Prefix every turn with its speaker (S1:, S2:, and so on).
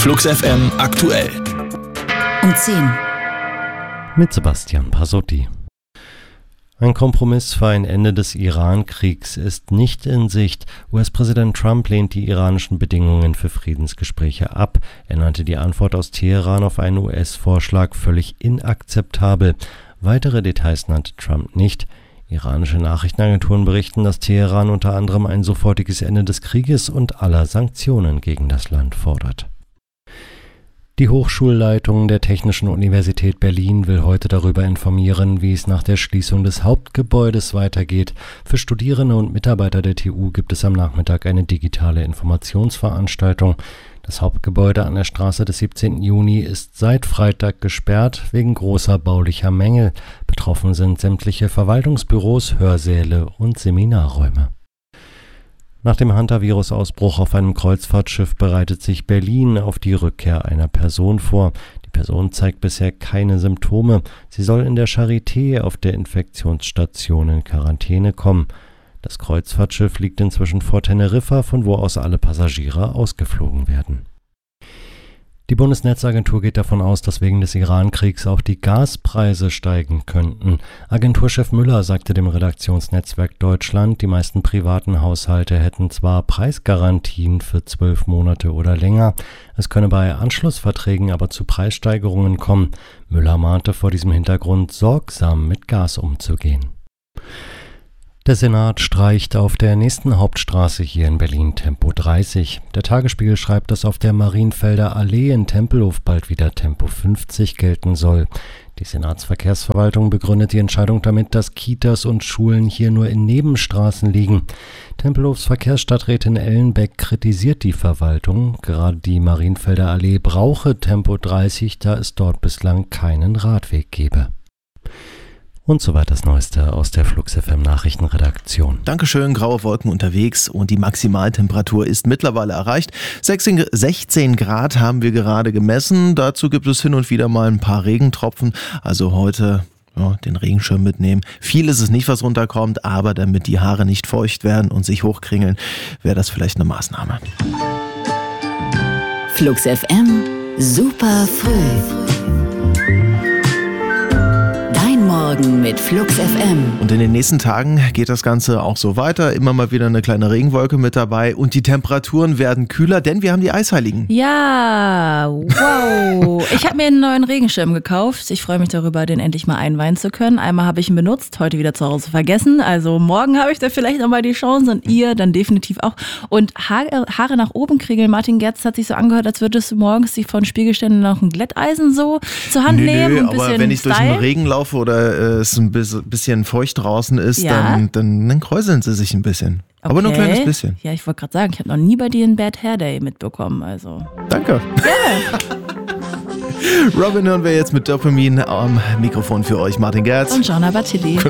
S1: Flux FM aktuell.
S2: Um 10.
S3: Mit Sebastian Pasotti. Ein Kompromiss für ein Ende des Iran-Kriegs ist nicht in Sicht. US-Präsident Trump lehnt die iranischen Bedingungen für Friedensgespräche ab. Er nannte die Antwort aus Teheran auf einen US-Vorschlag völlig inakzeptabel. Weitere Details nannte Trump nicht. Iranische Nachrichtenagenturen berichten, dass Teheran unter anderem ein sofortiges Ende des Krieges und aller Sanktionen gegen das Land fordert. Die Hochschulleitung der Technischen Universität Berlin will heute darüber informieren, wie es nach der Schließung des Hauptgebäudes weitergeht. Für Studierende und Mitarbeiter der TU gibt es am Nachmittag eine digitale Informationsveranstaltung. Das Hauptgebäude an der Straße des 17. Juni ist seit Freitag gesperrt wegen großer baulicher Mängel. Betroffen sind sämtliche Verwaltungsbüros, Hörsäle und Seminarräume. Nach dem Hantavirus-Ausbruch auf einem Kreuzfahrtschiff bereitet sich Berlin auf die Rückkehr einer Person vor. Die Person zeigt bisher keine Symptome. Sie soll in der Charité auf der Infektionsstation in Quarantäne kommen. Das Kreuzfahrtschiff liegt inzwischen vor Teneriffa, von wo aus alle Passagiere ausgeflogen werden. Die Bundesnetzagentur geht davon aus, dass wegen des Iran-Kriegs auch die Gaspreise steigen könnten. Agenturchef Müller sagte dem Redaktionsnetzwerk Deutschland, die meisten privaten Haushalte hätten zwar Preisgarantien für 12 Monate oder länger, es könne bei Anschlussverträgen aber zu Preissteigerungen kommen. Müller mahnte vor diesem Hintergrund, sorgsam mit Gas umzugehen. Der Senat streicht auf der nächsten Hauptstraße hier in Berlin Tempo 30. Der Tagesspiegel schreibt, dass auf der Marienfelder Allee in Tempelhof bald wieder Tempo 50 gelten soll. Die Senatsverkehrsverwaltung begründet die Entscheidung damit, dass Kitas und Schulen hier nur in Nebenstraßen liegen. Tempelhofs Verkehrsstadträtin Ellenbeck kritisiert die Verwaltung. Gerade die Marienfelder Allee brauche Tempo 30, da es dort bislang keinen Radweg gebe. Und soweit das Neueste aus der Flux FM Nachrichtenredaktion.
S4: Dankeschön, graue Wolken unterwegs und die Maximaltemperatur ist mittlerweile erreicht. 16 Grad haben wir gerade gemessen. Dazu gibt es hin und wieder mal ein paar Regentropfen. Also heute den Regenschirm mitnehmen. Viel ist es nicht, was runterkommt, aber damit die Haare nicht feucht werden und sich hochkringeln, wäre das vielleicht eine Maßnahme.
S2: Flux FM, super früh. Morgen mit Flux FM.
S4: Und in den nächsten Tagen geht das Ganze auch so weiter. Immer mal wieder eine kleine Regenwolke mit dabei und die Temperaturen werden kühler, denn wir haben die Eisheiligen.
S5: Ja, wow. Ich habe mir einen neuen Regenschirm gekauft. Ich freue mich darüber, den endlich mal einweihen zu können. Einmal habe ich ihn benutzt, heute wieder zu Hause vergessen. Also morgen habe ich da vielleicht nochmal die Chance und ihr dann definitiv auch. Und Haare nach oben kriegeln. Martin Gerz hat sich so angehört, als würdest du morgens sich von Spiegelständen noch ein Glätteisen so zur Hand nehmen.
S4: Nö, aber wenn ich durch den Regen laufe oder es ein bisschen feucht draußen ist, dann kräuseln sie sich ein bisschen. Okay. Aber nur ein kleines bisschen.
S5: Ja, ich wollte gerade sagen, ich habe noch nie bei dir einen Bad Hair Day mitbekommen. Also.
S4: Danke.
S5: Ja.
S4: Robin hören wir jetzt mit Dopamin am Mikrofon für euch, Martin Gerz.
S5: Und Jana Batilli.